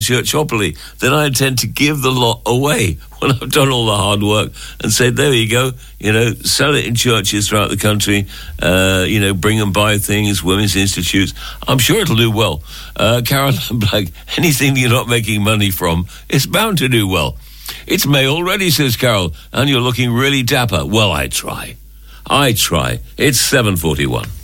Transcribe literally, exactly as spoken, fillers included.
churchopoly, then I intend to give the lot away when I've done all the hard work and say, there you go, you know, sell it in churches throughout the country, uh, you know, bring and buy things, women's institutes. I'm sure it'll do well. Uh, Caroline Black, anything you're not making money from, it's bound to do well. It's May already, says Carol, and you're looking really dapper. Well, I try. I try. It's seven forty-one.